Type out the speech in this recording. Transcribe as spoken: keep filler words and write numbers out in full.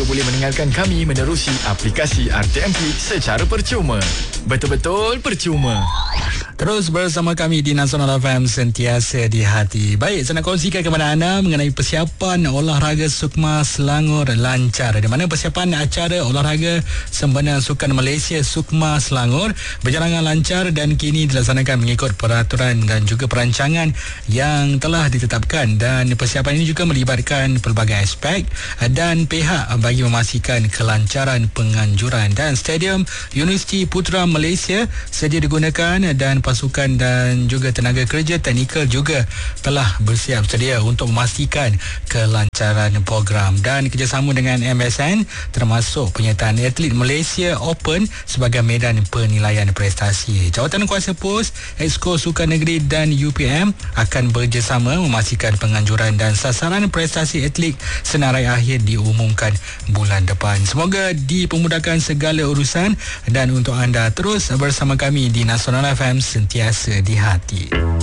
boleh mendengarkan kami menerusi aplikasi R T M P secara percuma. Betul-betul percuma. Terus bersama kami di Nasional F M, sentiasa di hati. Baik, saya nak kongsikan kepada anda mengenai persiapan olahraga Sukma Selangor lancar. Di mana persiapan acara olahraga Sempena Sukan Malaysia Sukma Selangor berjalan lancar dan kini dilaksanakan mengikut peraturan dan juga perancangan yang telah ditetapkan. Dan persiapan ini juga melibatkan pelbagai aspek dan pihak bagi memastikan kelancaran penganjuran. Dan Stadium Universiti Putra Malaysia sedia digunakan dan pasukan dan juga tenaga kerja teknikal juga telah bersiap sedia untuk memastikan kelancaran program. Dan kerjasama dengan M S N termasuk penyertaan atlet Malaysia Open sebagai medan penilaian prestasi. Jawatan Kuasa Pos, Exco Sukan Negeri dan U P M akan bekerjasama memastikan penganjuran dan sasaran prestasi atlet senarai akhir diumumkan bulan depan. Semoga dipermudahkan segala urusan dan untuk anda terus bersama kami di Nasional F M, sentiasa di hati.